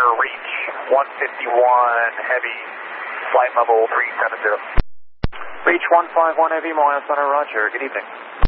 reach 151 Heavy, flight level 370. Reach 151 Heavy, Moyle Center, roger. Good evening.